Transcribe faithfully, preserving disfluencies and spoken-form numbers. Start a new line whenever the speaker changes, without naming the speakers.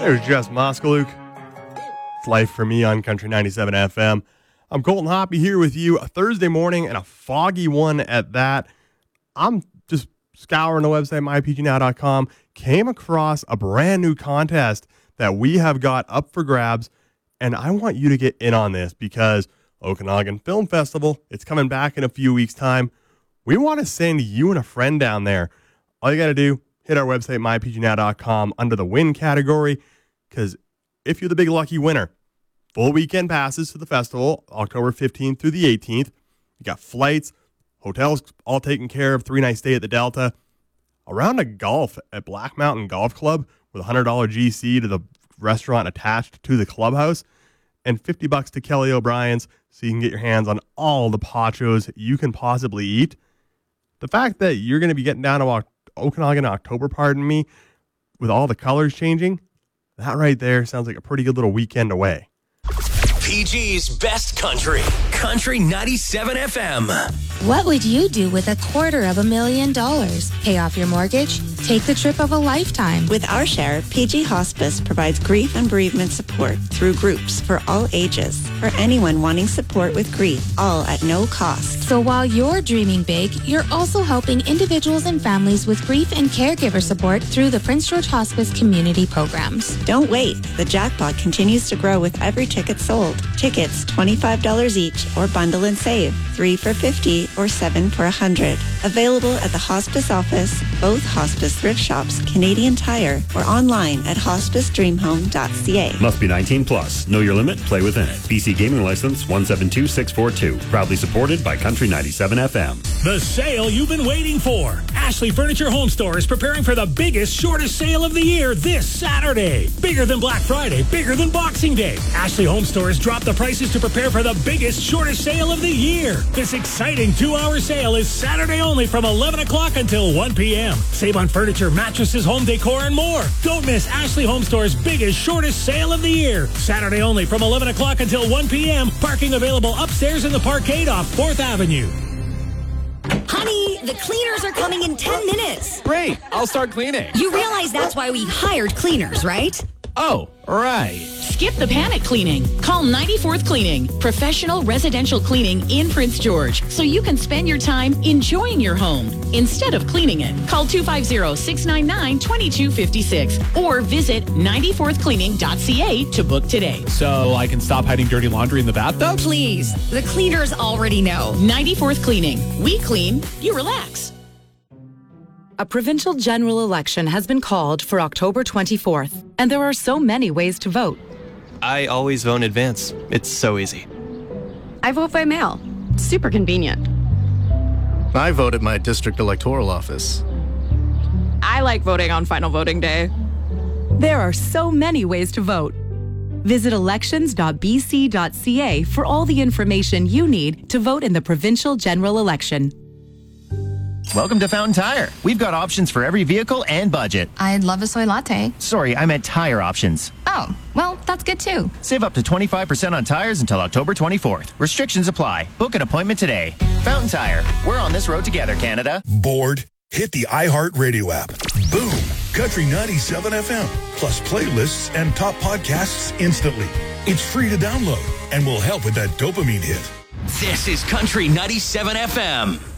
There's Jess Moskaluk. It's Life for Me on Country ninety-seven F M. I'm Colton Hoppy here with you a Thursday morning, and a foggy one at that. I'm just scouring the website, my p g now dot com, came across a brand new contest that we have got up for grabs, and I want you to get in on this because Okanagan Film Festival, it's coming back in a few weeks' time. We want to send you and a friend down there. All you got to do, hit our website, my p g now dot com, under the win category, because if you're the big lucky winner, full weekend passes to the festival, October fifteenth through the eighteenth. You got flights, hotels all taken care of, three-night stay at the Delta, a round of golf at Black Mountain Golf Club with a one hundred dollars G C to the restaurant attached to the clubhouse, and fifty bucks to Kelly O'Brien's so you can get your hands on all the pachos you can possibly eat. The fact that you're going to be getting down to Okanagan October, pardon me, with all the colors changing, that right there sounds like a pretty good little weekend away.
P G's Best Country, Country ninety-seven F M.
What would you do with a quarter of a million dollars? Pay off your mortgage? Take the trip of a lifetime.
With our share, P G Hospice provides grief and bereavement support through groups for all ages, for anyone wanting support with grief, all at no cost.
So while you're dreaming big, you're also helping individuals and families with grief and caregiver support through the Prince George Hospice community programs.
Don't wait. The jackpot continues to grow with every ticket sold. Tickets twenty-five dollars each, or bundle and save, three for fifty dollars or seven for one hundred dollars. Available at the hospice office, both hospice thrift shops, Canadian Tire, or online at hospice dream home dot c a.
Must be nineteen plus. Know your limit, play within it. B C Gaming License one seven two six four two. Proudly supported by Country ninety-seven F M.
The sale you've been waiting for. Ashley Furniture Home Store is preparing for the biggest, shortest sale of the year this Saturday. Bigger than Black Friday, bigger than Boxing Day. Ashley Home Store has dropped the prices to prepare for the biggest, shortest sale of the year. This exciting two-hour sale is Saturday only from eleven o'clock until one p.m. Save on furniture, mattresses, home decor, and more. Don't miss Ashley Home Store's biggest, shortest sale of the year. Saturday only from eleven o'clock until one p.m. Parking available upstairs in the parkade off fourth Avenue.
Honey, the cleaners are coming in ten minutes.
Great, I'll start cleaning.
You realize that's why we hired cleaners, right?
Oh, right.
Skip the panic cleaning. Call ninety-fourth Cleaning, professional residential cleaning in Prince George, so you can spend your time enjoying your home instead of cleaning it. Call two five zero, six nine nine, two two five six or visit ninety-fourth cleaning dot c a to book today.
So I can stop hiding dirty laundry in the bathtub?
Please, the cleaners already know.
ninety-fourth Cleaning. We clean, you relax.
A provincial general election has been called for October twenty-fourth, and there are so many ways to vote.
I always vote in advance. It's so easy.
I vote by mail. Super convenient.
I vote at my district electoral office.
I like voting on final voting day.
There are so many ways to vote. Visit elections dot b c dot c a for all the information you need to vote in the provincial general election.
Welcome to Fountain Tire. We've got options for every vehicle and budget.
I'd love a soy latte.
Sorry, I meant tire options.
Oh, well, that's good too.
Save up to twenty-five percent on tires until October twenty-fourth. Restrictions apply. Book an appointment today. Fountain Tire. We're on this road together, Canada.
Bored? Hit the iHeartRadio app. Boom. Country ninety-seven F M. Plus playlists and top podcasts instantly. It's free to download and will help with that dopamine hit.
This is Country ninety-seven F M.